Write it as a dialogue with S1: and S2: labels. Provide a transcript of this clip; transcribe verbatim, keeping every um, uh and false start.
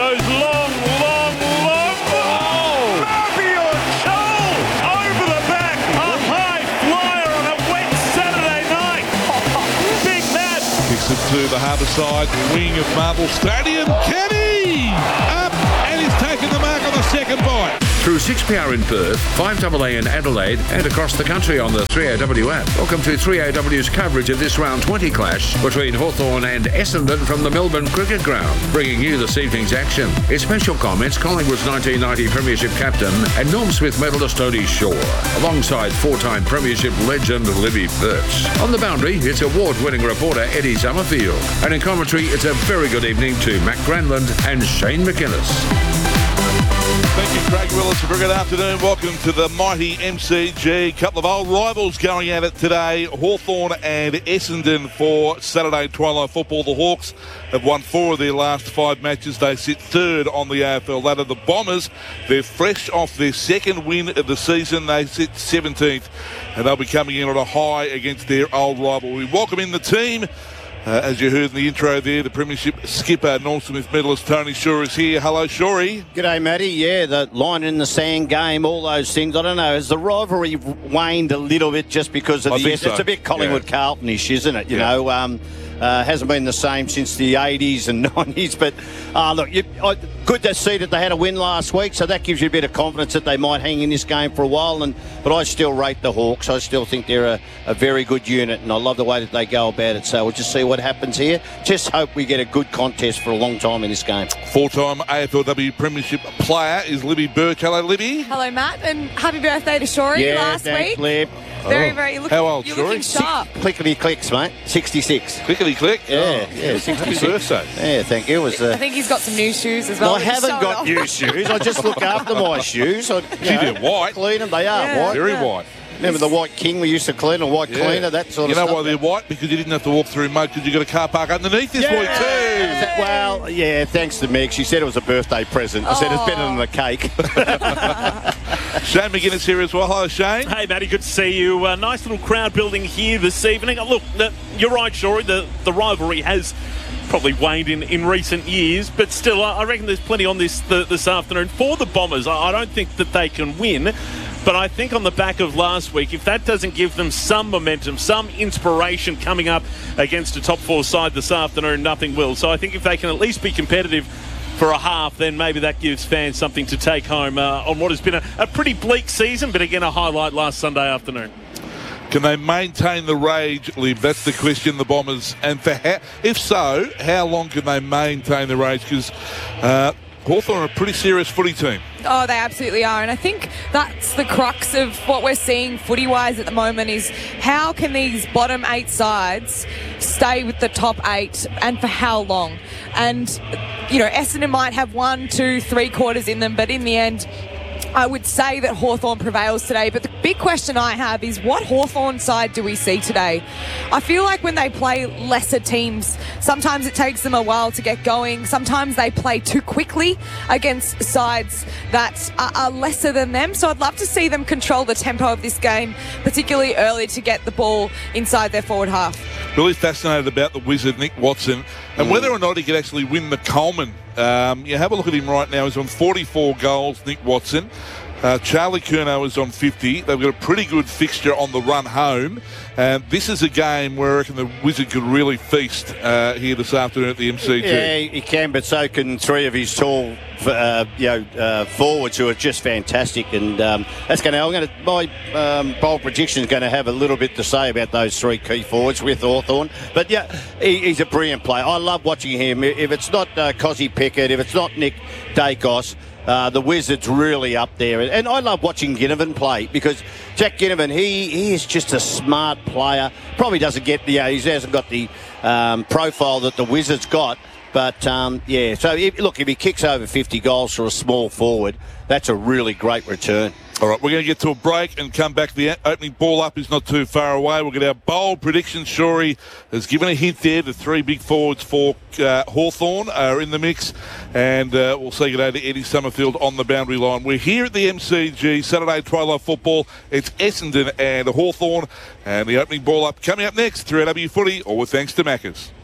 S1: goes long, long, long. Oh! Fabio Chol over the back. A high flyer on a wet Saturday night. Big Matt.
S2: Kicks it to the harbour side wing of Marvel Stadium. Kenny! Up, and he's taken the mark on the second bite.
S3: Through six P R in Perth, five A A in Adelaide, and across the country on the three A W app. Welcome to three A W's coverage of this round twenty clash between Hawthorn and Essendon from the Melbourne Cricket Ground, bringing you this evening's action. In special comments, Collingwood's nineteen ninety Premiership captain and Norm Smith medalist Tony Shaw, alongside four-time Premiership legend Libby Birch. On the boundary, it's award-winning reporter Eddie Summerfield, and in commentary, it's a very good evening to Matt Granlund and Shane McInnes.
S2: Thank you, Craig Willis. A very good afternoon. Welcome to the mighty M C G. A couple of old rivals going at it today. Hawthorn and Essendon for Saturday twilight football. The Hawks have won four of their last five matches. They sit third on the A F L ladder. The Bombers, they're fresh off their second win of the season. They sit seventeenth, and they'll be coming in on a high against their old rival. We welcome in the team. Uh, as you heard in the intro there, the Premiership skipper, Norm Smith medalist Tony Shaw is here. Hello, Shawry.
S4: G'day, Matty. Yeah, the line in the sand game, all those things. I don't know, has the rivalry waned a little bit just because of
S2: I
S4: the...
S2: think
S4: It's
S2: so.
S4: a bit Collingwood-Carlton-ish, isn't it? You
S2: Yeah.
S4: know, um, uh, hasn't been the same since the eighties and nineties. But, uh, look, you, I, good to see that they had a win last week, so that gives you a bit of confidence that they might hang in this game for a while. And But I still rate the Hawks. I still think they're a, a very good unit, and I love the way that they go about it. So we'll just see what happens here. Just hope we get a good contest for a long time in this game.
S2: Four-time A F L W Premiership player is Libby Birch. Hello, Libby.
S5: Hello, Matt, and happy birthday to Shawry
S4: Yeah,
S5: last
S4: thanks,
S5: week.
S4: Lib.
S5: Very,
S2: Oh.
S5: very. You're looking,
S2: How old,
S5: you're
S2: Shawry?
S5: looking sharp.
S4: Clickety clicks, mate. sixty-six.
S2: Clickety click.
S4: Yeah,
S2: Oh,
S4: yeah,
S2: Happy
S4: sixty-six.
S2: birthday.
S4: Yeah, thank you. It was, uh,
S5: I think he's got some new shoes as well.
S4: I
S5: We can
S4: haven't
S5: show it
S4: got
S5: off.
S4: new shoes. I just look after my shoes. I, you
S2: Gee,
S4: know,
S2: they're white.
S4: Clean them. They are
S5: Yeah.
S4: white.
S2: Very
S5: Yeah.
S2: white.
S4: Remember the white king we used to clean, a white
S2: Yeah.
S4: cleaner, that sort
S2: You
S4: of
S2: know
S4: stuff.
S2: why they're white? Because you didn't have to walk through mud because you got a car park underneath this week too.
S4: Th- Well, yeah, thanks to Meg. She said it was a birthday present. I said it's better than a cake.
S2: Shane McGuinness here as well. Hello, Shane.
S1: Hey, Matty, good to see you. Uh, nice little crowd building here this evening. Uh, look, the, you're right, Shawry. The, the rivalry has probably waned in, in recent years, but still, I, I reckon there's plenty on this the, this afternoon for the Bombers. I, I don't think that they can win, but I think on the back of last week, if that doesn't give them some momentum, some inspiration coming up against a top four side this afternoon, nothing will. So I think if they can at least be competitive for a half, then maybe that gives fans something to take home uh, on what has been a, a pretty bleak season, but again, a highlight last Sunday afternoon.
S2: Can they maintain the rage, Lib? That's the question, the Bombers. And for ha- if so, how long can they maintain the rage? Because uh, Hawthorn are a pretty serious footy team.
S5: Oh, they absolutely are. And I think that's the crux of what we're seeing footy-wise at the moment is how can these bottom eight sides stay with the top eight and for how long? And, you know, Essendon might have one, two, three quarters in them, but in the end, I would say that Hawthorn prevails today, but the big question I have is what Hawthorn side do we see today? I feel like when they play lesser teams, sometimes it takes them a while to get going. Sometimes they play too quickly against sides that are, are lesser than them. So I'd love to see them control the tempo of this game, particularly early to get the ball inside their forward half.
S2: Really fascinated about the Wizard, Nick Watson, and whether or not he could actually win the Coleman. Um, you have a look at him right now. He's on forty-four goals, Nick Watson. Uh, Charlie Curnow is on fifty. They've got a pretty good fixture on the run home. And this is a game where I reckon the Wizard could really feast uh, here this afternoon at the M C G.
S4: Yeah, he can, but so can three of his tall, uh, you know, uh, forwards who are just fantastic. And um, that's going to. I'm going to. My um, bold prediction is going to have a little bit to say about those three key forwards with Hawthorn. But yeah, he, he's a brilliant player. I love watching him. If it's not uh, Cozzy Pickett, if it's not Nick Dacos. Uh, the Wizards really up there. And I love watching Ginnivan play because Jack Ginnivan, he, he is just a smart player. Probably doesn't get the, uh, he hasn't got the um, profile that the Wizards got. But, um, yeah, so if, look, if he kicks over fifty goals for a small forward, that's a really great return.
S2: All right, we're going to get to a break and come back. The opening ball up is not too far away. We'll get our bold predictions. Shawry has given a hint there. The three big forwards for uh, Hawthorn are in the mix. And uh, we'll say good day to Eddie Summerfield on the boundary line. We're here at the M C G, Saturday Twilight Football. It's Essendon and Hawthorn. And the opening ball up coming up next, three A W Footy, all with thanks to Maccas.